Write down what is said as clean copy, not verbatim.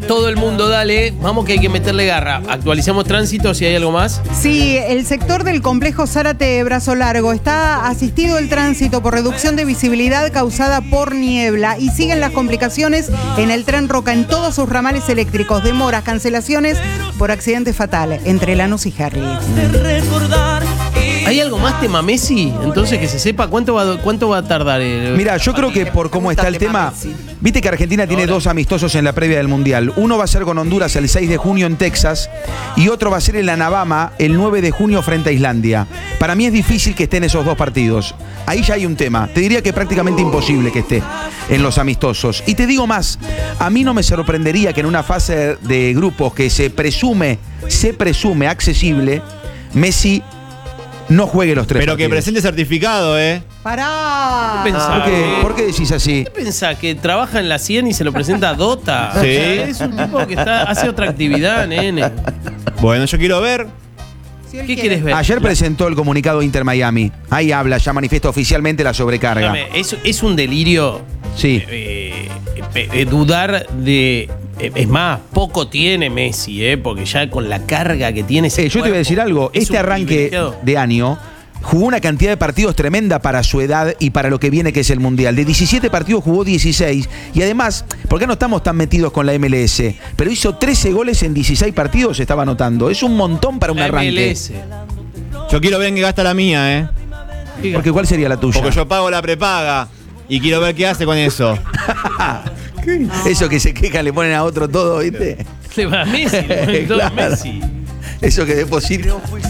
todo el mundo, dale. Vamos que hay que meterle garra. Actualizamos tránsito, si hay algo más. Sí, el sector del complejo Zárate-Brazo Largo está asistido el tránsito por reducción de visibilidad causada por niebla y siguen las complicaciones en el tren Roca en todos sus ramales eléctricos, demoras, cancelaciones por accidente fatal entre Lanús y Herli. ¿Hay algo más tema Messi? Entonces que se sepa cuánto va a tardar. Mira, yo creo que por cómo está el tema, viste que Argentina tiene dos amistosos en la previa del Mundial. Uno va a ser con Honduras el 6 de junio en Texas y otro va a ser en Alabama el 9 de junio frente a Islandia. Para mí es difícil que estén esos dos partidos. Ahí ya hay un tema. Te diría que prácticamente imposible que esté en los amistosos. Y te digo más, a mí no me sorprendería que en una fase de grupos que se presume accesible, Messi no juegue los tres Pero partidos. que presente certificado, ¡Pará! ¿Por qué decís así? ¿Qué pensás? ¿Que trabaja en la 100 y se lo presenta a Dota? Sí. Es un tipo que hace otra actividad, nene. Bueno, yo quiero ver. ¿Qué quieres ver? Ayer presentó el comunicado Inter Miami. Ahí habla, ya manifiesta oficialmente la sobrecarga. Escúchame, es un delirio Sí. dudar de... Es más, poco tiene Messi, porque ya con la carga que tiene ese Yo te voy a decir algo. es Este un arranque privilegiado. de año jugó una cantidad de partidos tremenda para su edad y para lo que viene que es el Mundial. De 17 partidos jugó 16. Y además, ¿por qué no estamos tan metidos con la MLS? Pero hizo 13 goles en 16 partidos, se estaba anotando. Es un montón para un La arranque. MLS. Yo quiero ver en qué gasta la mía, Porque ¿cuál sería la tuya? Porque yo pago la prepaga. Y quiero ver qué hace con eso. Eso que se quejan, le ponen a otro todo, ¿viste? Le va a Messi, le ponen todo a Claro. Messi. Eso que deposita.